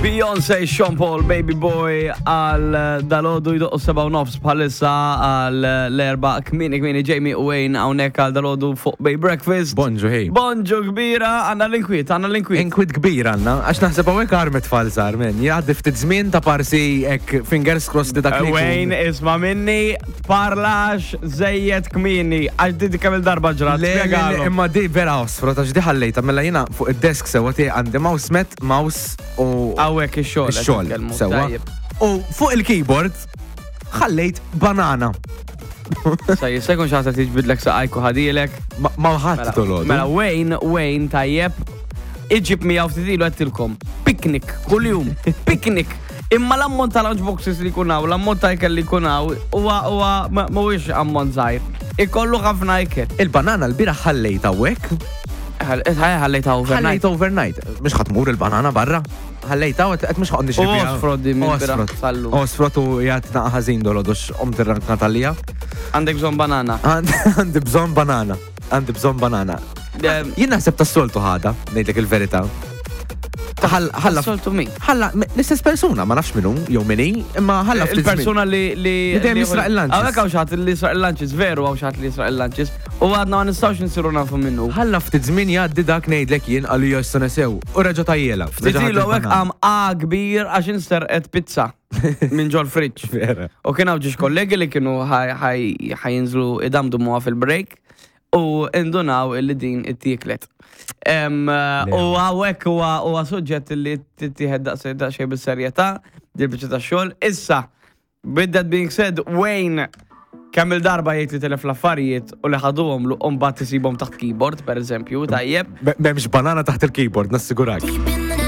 Beyoncé, Sean Paul, Baby Boy għal dalodu jdoqqu 7:09 bħalissa għal l-erba kmini Jamie u Wayne għawnek għal dalodu fuq Bay Breakfast. Bonġu, hej. Bonġu kbira, għanna l-inkwiet. Inkwiet kbira għanna, għax naħseb għawek armet falsar, men. Jgħaddi ftit żmien ta' parsi ek fingers crossed dak li. Wayne, isma minni, parlax zejjed kmini, għax di kamil darba ġrat. Imma di vera osfro, ta' ġdi ħallejta, mela jina fuq id-desk sewa ti għandi mouse u għawek il-xol. Sewa. U fuq il-keyboard ħallejt banana. Sekun xaħta tiġbidlek saqajku ħadilek. Ma ħadd tolod. Mela Wayne tajjeb iġib mija ftitilu għettilkom. Piknik, kull-jum. Piknik. Imma l-ammont ta' lunchboxes li kunaw, l-ammont ta' ikel li kunaw, huwa mhuwiex ammont żgħir. Ikollu ħafna ikel. Il-banana l-bira ħallejta wek? Ħallejta overnight. Ħallejta overnight. Mhux ħatmur il-banana barra? Ħallejta u qed mhux ħaqni xi. Osfrod di minn sallu. Osfrod u jgħid ħażin dolodux qomt ir-rank Natalija. Għandek bżonn banana. Għandi bżonn banana. Jien naħseb tas-soltu ħada, ngħidlek il-verità. Ħalla soltu mi. Ħalla l-istess persuna, ma nafx minnu, jew minni, imma ħalla il-persuna li dejjem jisraq il-lunches. Għawek għaw xaħat li jisraq il-lunches, veru għaw xaħat li jisraq il-lunches, u għadna ma nistawx nsiru nafu minnu. Ħalla ftit żmien jgħaddi dak ngħidlek jien għalli jista' nesew u reġa' tajjela. Ftitilu għawek għam kbir għax insterqet pizza minn ġol friċ. U kien għaw ġiex kollegi li kienu ħajinżlu idamdu muha fil-break u indunaw illi din it-tieklet. U għawek huwa suġġett li tittieħed daqsxejn bis-serjetà, dil-biċċa tax-xogħol. Issa, with that being said, Wayne kemm il-darba jgħid li telef l-affarijiet u li ħaduhom lu mbagħad isibhom taħt keyboard, pereżempju, tajjeb. M'hemmx banana taħt il-keyboard, nassigurak.